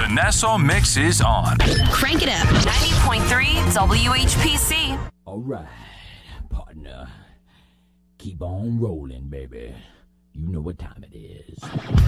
Nassau Mix is on. Crank it up. 90.3 WHPC. All right, partner. Keep on rolling, baby. You know what time it is.